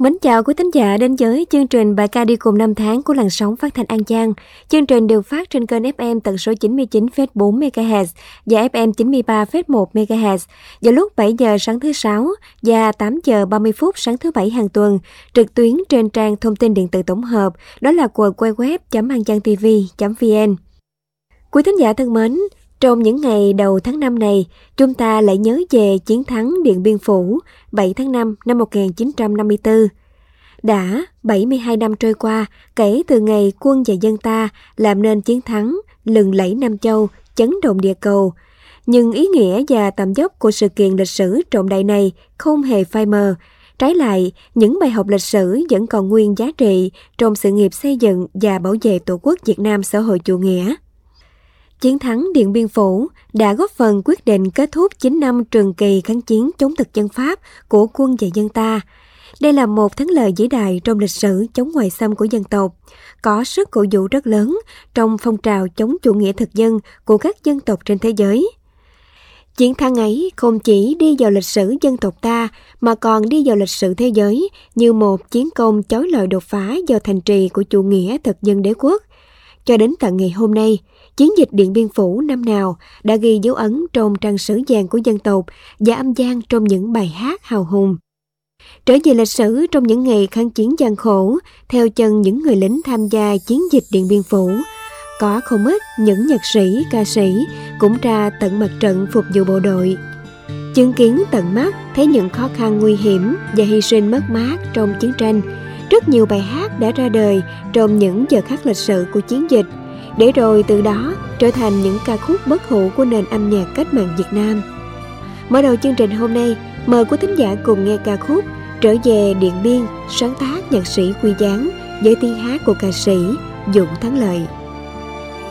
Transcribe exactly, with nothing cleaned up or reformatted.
Mến chào quý thính giả đến với chương trình Bài ca đi cùng năm tháng của làn sóng phát thanh An Giang. Chương trình được phát trên kênh ép em tần số chín mươi chín phẩy bốn mê ga héc và ép em chín mươi ba phẩy một mê ga héc vào lúc bảy giờ sáng thứ sáu và tám giờ ba mươi phút sáng thứ bảy hàng tuần, trực tuyến trên trang thông tin điện tử tổng hợp, đó là w w w chấm an giang t v chấm v n. Quý thính giả thân mến, trong những ngày đầu tháng năm này, chúng ta lại nhớ về chiến thắng Điện Biên Phủ bảy tháng năm năm một nghìn chín trăm năm mươi tư. Đã bảy mươi hai năm trôi qua kể từ ngày quân và dân ta làm nên chiến thắng lừng lẫy Nam Châu, chấn động địa cầu. Nhưng ý nghĩa và tầm dốc của sự kiện lịch sử trọng đại này không hề phai mờ. Trái lại, những bài học lịch sử vẫn còn nguyên giá trị trong sự nghiệp xây dựng và bảo vệ Tổ quốc Việt Nam xã hội chủ nghĩa. Chiến thắng Điện Biên Phủ đã góp phần quyết định kết thúc chín năm trường kỳ kháng chiến chống thực dân Pháp của quân và dân ta. Đây là một thắng lợi vĩ đại trong lịch sử chống ngoại xâm của dân tộc, có sức cổ vũ rất lớn trong phong trào chống chủ nghĩa thực dân của các dân tộc trên thế giới. Chiến thắng ấy không chỉ đi vào lịch sử dân tộc ta mà còn đi vào lịch sử thế giới như một chiến công chói lọi đột phá vào thành trì của chủ nghĩa thực dân đế quốc. Cho đến tận ngày hôm nay, chiến dịch Điện Biên Phủ năm nào đã ghi dấu ấn trong trang sử vàng của dân tộc và âm vang trong những bài hát hào hùng. Trở về lịch sử trong những ngày kháng chiến gian khổ, theo chân những người lính tham gia chiến dịch Điện Biên Phủ, có không ít những nhạc sĩ, ca sĩ cũng ra tận mặt trận phục vụ bộ đội. Chứng kiến tận mắt thấy những khó khăn nguy hiểm và hy sinh mất mát trong chiến tranh, rất nhiều bài hát đã ra đời trong những giờ khắc lịch sử của chiến dịch, để rồi từ đó trở thành những ca khúc bất hủ của nền âm nhạc cách mạng Việt Nam. Mở đầu chương trình hôm nay, mời quý thính giả cùng nghe ca khúc Trở về Điện Biên, sáng tác nhạc sĩ Quy Giáng với tiếng hát của ca sĩ Dũng Thắng Lợi.